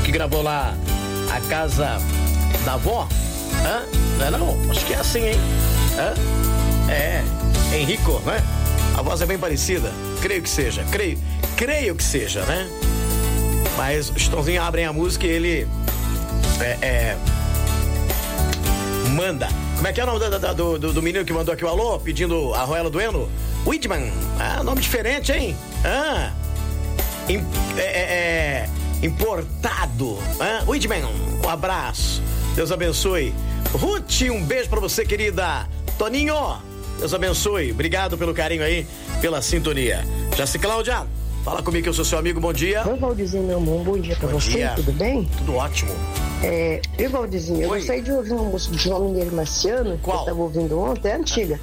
que gravou lá A Casa da Avó. Não é não? Acho que é assim, hein? É, Henrico, né? A voz é bem parecida. Creio que seja. Creio que seja, né? Mas os Chitãozinho abrem a música e ele manda. Como é que é o nome do menino que mandou aqui o alô, pedindo a Roela do Eno? Whitman. Nome diferente, hein? Importado. Whitman, um abraço. Deus abençoe. Ruth, um beijo pra você, querida. Toninho, Deus abençoe. Obrigado pelo carinho aí, pela sintonia. Jaci Cláudia, fala comigo que eu sou seu amigo, bom dia. Oi, Valdizinho, meu amor, bom dia pra você, dia. Tudo bem? Tudo ótimo. Valdizinho, eu gostaria de ouvir uma música de João Mineiro Marciano. Qual? Que eu tava ouvindo ontem, é antiga.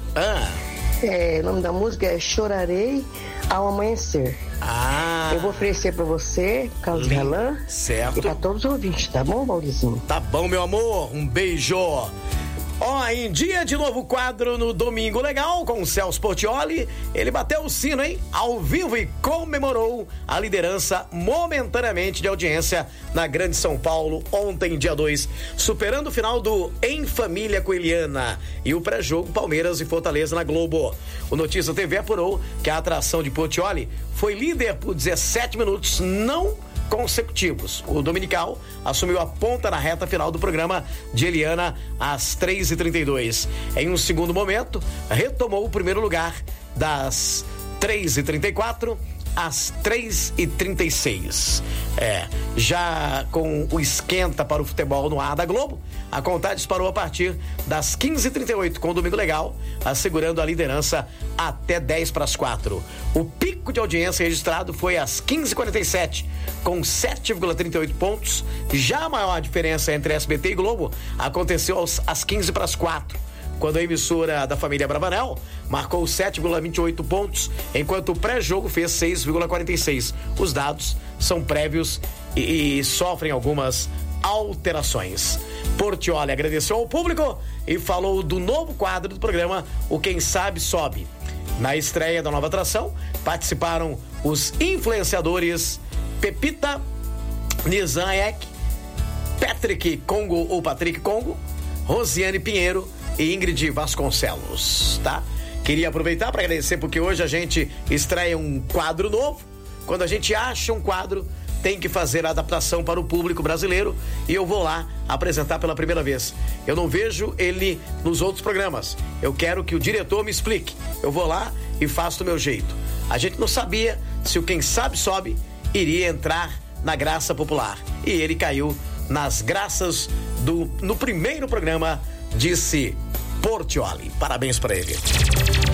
O nome da música é Chorarei ao Amanhecer. Eu vou oferecer pra você, Carlos Galan. Certo. E pra todos os ouvintes, tá bom, Valdizinho? Tá bom, meu amor, um beijo. Em dia de novo quadro no Domingo Legal com o Celso Portiolli, ele bateu o sino, hein? Ao vivo e comemorou a liderança momentaneamente de audiência na Grande São Paulo ontem, dia 2, superando o final do Em Família com Eliana e o pré-jogo Palmeiras e Fortaleza na Globo. O Notícia TV apurou que a atração de Portiolli foi líder por 17 minutos não consecutivos. O dominical assumiu a ponta na reta final do programa de Eliana às 3h32. Em um segundo momento, retomou o primeiro lugar das 3h34 às 3h36. Já com o esquenta para o futebol no ar da Globo, a contagem disparou a partir das 15h38 com o Domingo Legal, assegurando a liderança até 4:10. O pico de audiência registrado foi às 15h47, com 7,38 pontos. Já a maior diferença entre SBT e Globo aconteceu às 15:04. Quando a emissora da família Bravanel marcou 7,28 pontos, enquanto o pré-jogo fez 6,46. Os dados são prévios e sofrem algumas alterações. Portiolli agradeceu ao público e falou do novo quadro do programa, o Quem Sabe Sobe. Na estreia da nova atração, participaram os influenciadores Pepita Nizanek, Patrick Congo, Rosiane Pinheiro e Ingrid Vasconcelos, tá? Queria aproveitar para agradecer porque hoje a gente estreia um quadro novo. Quando a gente acha um quadro, tem que fazer a adaptação para o público brasileiro e eu vou lá apresentar pela primeira vez. Eu não vejo ele nos outros programas. Eu quero que o diretor me explique. Eu vou lá e faço do meu jeito. A gente não sabia se o Quem Sabe Sobe iria entrar na graça popular. E ele caiu nas graças no primeiro programa, disse Portiolli. Parabéns para ele.